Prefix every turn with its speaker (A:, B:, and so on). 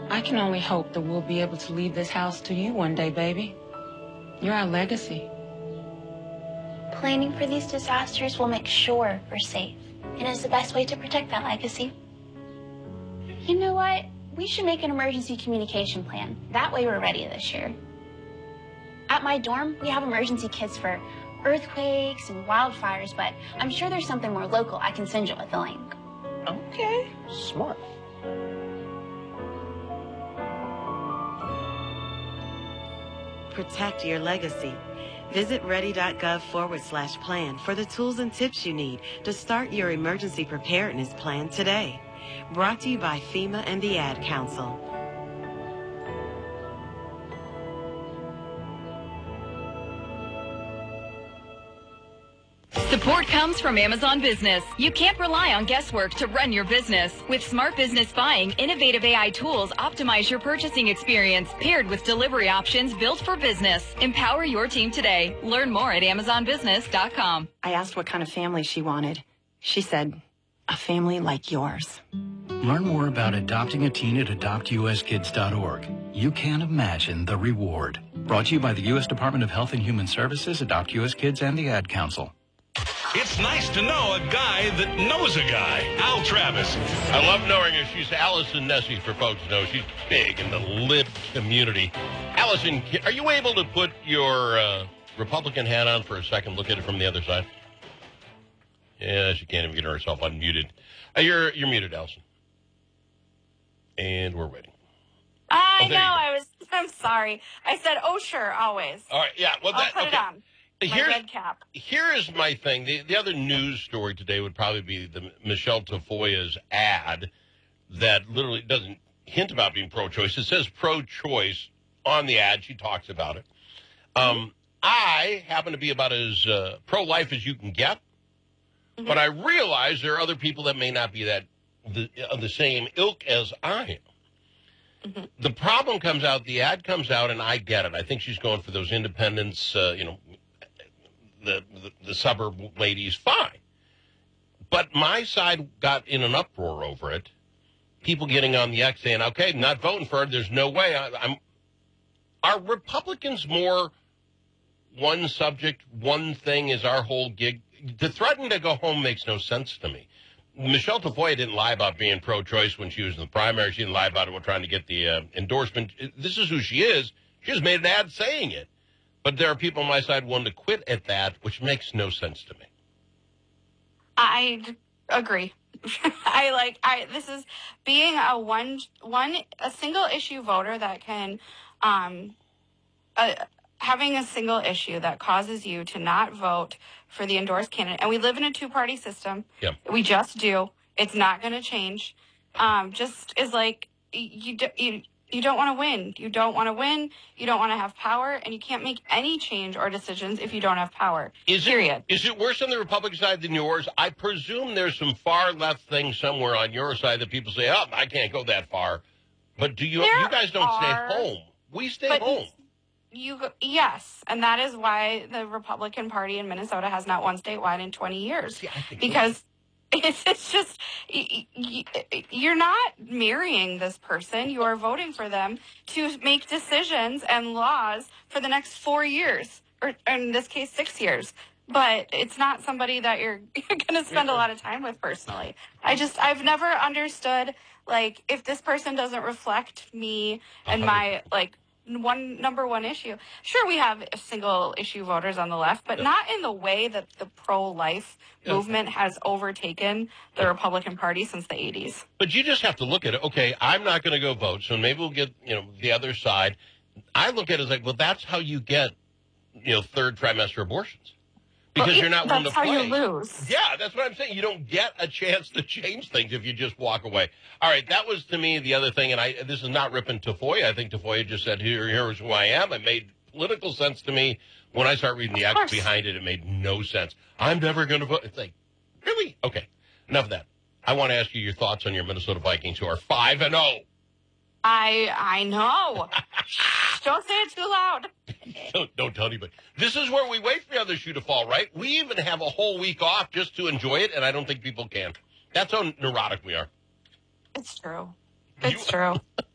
A: I can only hope that we'll be able to leave this house to you one day, baby. You're our legacy.
B: Planning for these disasters will make sure we're safe, and is the best way to protect that legacy. You know what? We should make an emergency communication plan. That way we're ready this year. At my dorm, we have emergency kits for earthquakes and wildfires, but I'm sure there's something more local I can send you with the link.
C: Okay, smart.
D: Protect your legacy. Visit ready.gov/plan for the tools and tips you need to start your emergency preparedness plan today. Brought to you by FEMA and the Ad Council.
E: Support comes from Amazon Business. You can't rely on guesswork to run your business. With Smart Business Buying, innovative AI tools optimize your purchasing experience, paired with delivery options built for business. Empower your team today. Learn more at AmazonBusiness.com.
F: I asked what kind of family she wanted. She said, a family like yours.
G: Learn more about adopting a teen at adoptuskids.org. You can't imagine the reward. Brought to you by the U.S. Department of Health and Human Services, Adopt U.S. Kids, and the Ad Council.
H: It's nice to know a guy that knows a guy. Al Travis.
I: I love knowing her. She's Allison Nessie, for folks who know. She's big in the lib community. Allison, are you able to put your Republican hat on for a second? Look at it from the other side. Yeah, she can't even get herself unmuted. You're muted, Allison. And we're waiting.
J: I know. I'm sorry. I said, oh, sure, always.
I: All right, yeah. Well,
J: I'll put it on. My red cap.
I: Here's my thing. The other news story today would probably be the Michelle Tafoya's ad that literally doesn't hint about being pro-choice. It says pro-choice on the ad. She talks about it. I happen to be about as pro-life as you can get, but I realize there are other people that may not be that of the same ilk as I am. The problem comes out, the ad comes out, and I get it. I think she's going for those independents, the suburb ladies, fine. But my side got in an uproar over it. People getting on the X saying, okay, not voting for it. There's no way. Are Republicans more one subject, one thing is our whole gig? To threaten to go home makes no sense to me. Michelle Tafoya didn't lie about being pro-choice when she was in the primary. She didn't lie about it trying to get the endorsement. This is who she is. She just made an ad saying it. But there are people on my side willing to quit at that, which makes no sense to me.
J: I agree. This is being a single issue voter that can, having a single issue that causes you to not vote for the endorsed candidate. And we live in a two-party system.
I: Yep.
J: We just do. It's not going to change. Just is like, you don't want to win. You don't want to win. You don't want to have power, and you can't make any change or decisions if you don't have power. Period.
I: Is it worse on the Republican side than yours? I presume there's some far left thing somewhere on your side that people say, oh, I can't go that far. But you guys don't stay home. We stay home.
J: Yes, and that is why the Republican Party in Minnesota has not won statewide in 20 years.
I: Yeah, I think
J: because it's just, you're not marrying this person. You are voting for them to make decisions and laws for the next 4 years, or in this case, 6 years. But it's not somebody that you're going to spend a lot of time with personally. I've never understood, like, if this person doesn't reflect me and my, like, number one issue. Sure, we have single issue voters on the left, but not in the way that the pro-life movement has overtaken the Republican Party since the 80s.
I: But you just have to look at it. Okay, I'm not going to go vote, so maybe we'll get, the other side. I look at it as like, well, that's how you get, third trimester abortions. Because you're not willing to play.
J: That's how you lose.
I: Yeah, that's what I'm saying. You don't get a chance to change things if you just walk away. All right, that was, to me, the other thing, and this is not ripping Tafoya. I think Tafoya just said, here's who I am. It made political sense to me. When I start reading the X behind it, it made no sense. I'm never going to vote. It's like, really? Okay, enough of that. I want to ask you your thoughts on your Minnesota Vikings, who are 5-0.
J: I know. Don't say it too loud.
I: Don't tell anybody. This is where we wait for the other shoe to fall, right? We even have a whole week off just to enjoy it, and I don't think people can. That's how neurotic we are.
J: It's true. It's true.